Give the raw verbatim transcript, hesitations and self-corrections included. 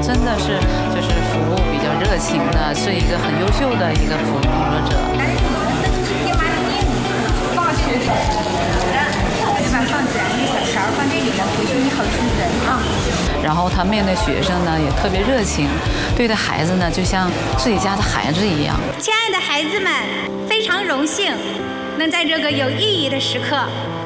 真的是就是服务比较热情的，是一个很优秀的一个服务工作者。然后他面对学生呢也特别热情，对待孩子呢就像自己家的孩子一样。 亲爱的孩子们，非常荣幸能在这个有意义的时刻